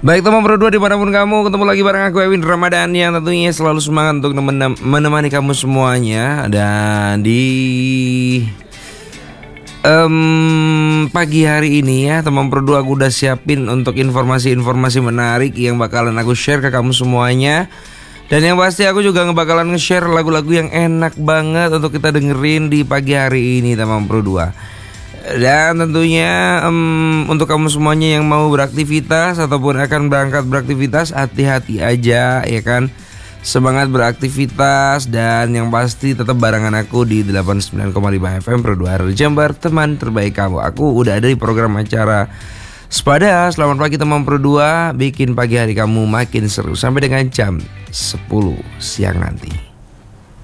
Baik teman berdua dimanapun kamu, ketemu lagi bareng aku Ewin Ramadan yang tentunya selalu semangat untuk menemani kamu semuanya. Dan di pagi hari ini ya teman berdua, aku udah siapin untuk informasi-informasi menarik yang bakalan aku share ke kamu semuanya. Dan yang pasti aku juga bakalan nge-share lagu-lagu yang enak banget untuk kita dengerin di pagi hari ini teman berdua. Dan tentunya untuk kamu semuanya yang mau beraktivitas ataupun akan berangkat beraktivitas, hati-hati aja ya kan. Semangat beraktivitas dan yang pasti tetap barengan aku di 89,5 FM Pro 2 Radio Jember, teman terbaik kamu. Aku udah ada di program acara Sepada. Selamat pagi teman Pro 2, bikin pagi hari kamu makin seru sampai dengan jam 10 siang nanti.